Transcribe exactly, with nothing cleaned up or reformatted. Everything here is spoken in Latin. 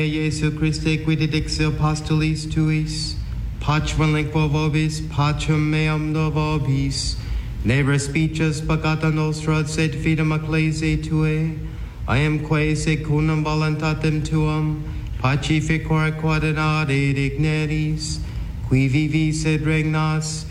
Jesu Christe quid ex apostolis tuis, pacem lingua vobis, pacem meam do vobis, ne respices peccata nostra, sed fidem ecclesiae Tuae, iamque secundum voluntatem Tuam, pacificor quod in ade digneris, qui vivis et regnas,